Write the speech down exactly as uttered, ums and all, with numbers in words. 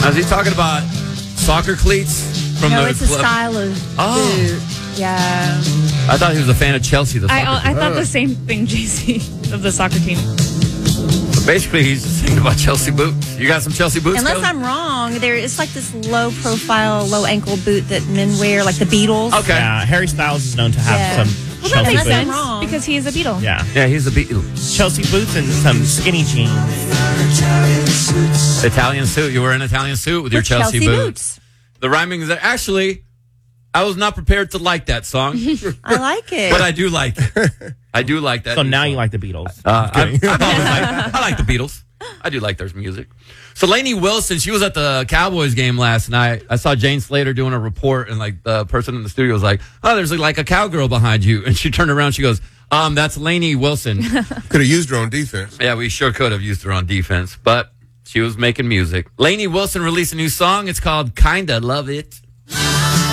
Is he talking about soccer cleats from no, the it's club? a style of Oh. boot. Yeah. I thought he was a fan of Chelsea. The I, soccer I team. thought the same thing, J C, of the soccer team. But basically, he's just thinking about Chelsea boots. You got some Chelsea boots? Unless Kelly? I'm wrong, there it's like this low profile, low ankle boot that men wear, like the Beatles. Okay. Yeah, Harry Styles is known to have Yeah. some Well, that Chelsea makes boots. I'm sense wrong. because he is a Beatle. Yeah, Yeah, he's a Beatle. Chelsea boots and some skinny jeans. Italian suit. You were in an Italian suit with your With Chelsea, Chelsea boots. boots. The rhyming is there. Actually, I was not prepared to like that song, I like it. but I do like it. I do like that. So new now song. you like the Beatles. Uh, I've, I've always liked, I like the Beatles. I do like their music. So Lainey Wilson, she was at the Cowboys game last night. I saw Jane Slater doing a report, and like the person in the studio was like, "Oh, there's like a cowgirl behind you," and she turned around. She goes, "Um, that's Lainey Wilson." Could have used her on defense. Yeah, we sure could have used her on defense, but she was making music. Lainey Wilson released a new song. It's called "Kinda Love It."